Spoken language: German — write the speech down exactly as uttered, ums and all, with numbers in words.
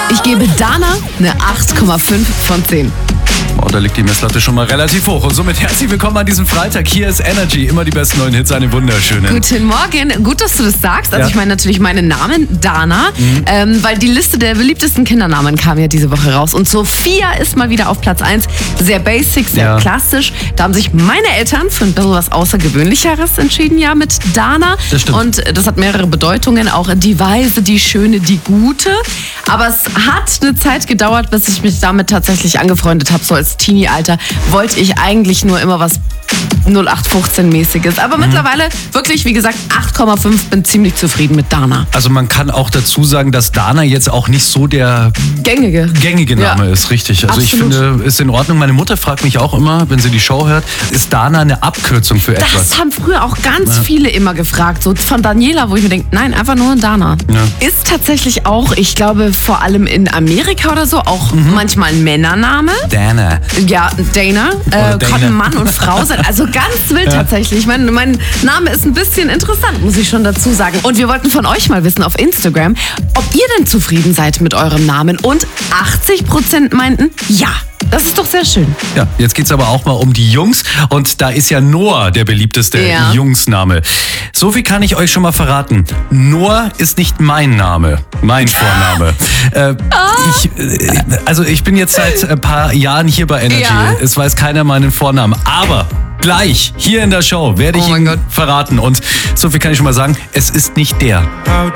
Ich gebe Dana eine acht Komma fünf von zehn. Oh, da liegt die Messlatte schon mal relativ hoch. Und somit herzlich willkommen an diesem Freitag. Hier ist Energy. Immer die besten neuen Hits, eine wunderschöne. Guten Morgen. Gut, dass du das sagst. Also Ja. ich meine natürlich meinen Namen, Dana. Mhm. Ähm, weil die Liste der beliebtesten Kindernamen kam ja diese Woche raus. Und Sophia ist mal wieder auf Platz eins. Sehr basic, sehr Ja. klassisch. Da haben sich meine Eltern für etwas Außergewöhnlicheres entschieden, ja, mit Dana. Das stimmt. Und das hat mehrere Bedeutungen. Auch die Weise, die Schöne, die Gute. Aber es hat eine Zeit gedauert, bis ich mich damit tatsächlich angefreundet habe. So als Teenie-Alter wollte ich eigentlich nur immer was null acht fünfzehn-mäßiges. Aber mhm. mittlerweile wirklich, wie gesagt, acht Komma fünf, bin ziemlich zufrieden mit Dana. Also man kann auch dazu sagen, dass Dana jetzt auch nicht so der Gängige. gängige Name Ja. ist, richtig. Also Absolut. ich finde, ist in Ordnung. Meine Mutter fragt mich auch immer, wenn sie die Show hört, ist Dana eine Abkürzung für etwas? Das haben früher auch ganz Ja. viele immer gefragt. So von Daniela, wo ich mir denke, nein, einfach nur Dana. Ja. Ist tatsächlich auch, ich glaube, vor allem in Amerika oder so, auch mhm. manchmal ein Männername. Dana. Ja, Dana. Äh, Dana. Kann Mann und Frau sein. Also ganz wild Ja. tatsächlich. Mein, mein Name ist ein bisschen interessant, muss ich schon dazu sagen. Und wir wollten von euch mal wissen auf Instagram, ob ihr denn zufrieden seid mit eurem Namen. Und achtzig Prozent meinten, ja. Das ist doch sehr schön. Ja, jetzt geht's aber auch mal um die Jungs. Und da ist ja Noah der beliebteste Ja. Jungsname. So viel kann ich euch schon mal verraten. Noah ist nicht mein Name, mein Vorname. Äh, ich, äh, also ich bin jetzt seit ein paar Jahren hier bei Energy. Ja. Es weiß keiner meinen Vornamen. Aber gleich hier in der Show werde ich Oh mein ihn Gott. verraten. Und so viel kann ich schon mal sagen, es ist nicht der. How